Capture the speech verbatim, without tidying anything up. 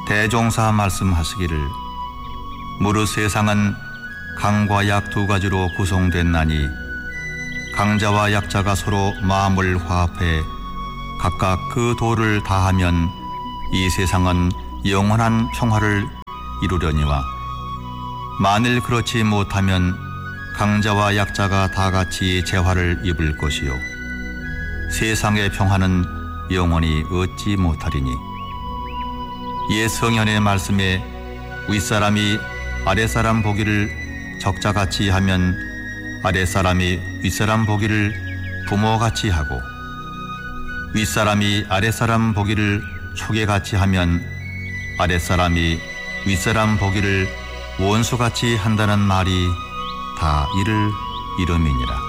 대종사 말씀하시기를 무릇 세상은 강과 약 두 가지로 구성됐나니 강자와 약자가 서로 마음을 화합해 각각 그 도를 다하면 이 세상은 영원한 평화를 이루려니와 만일 그렇지 못하면 강자와 약자가 다 같이 재화를 입을 것이요 세상의 평화는 영원히 얻지 못하리니 옛 성현의 말씀에 윗사람이 아랫사람 보기를 적자같이 하면 아랫사람이 윗사람 보기를 부모같이 하고 윗사람이 아랫사람 보기를 초계같이 하면 아랫사람이 윗사람 보기를 원수같이 한다는 말이 다 이를 이름이니라.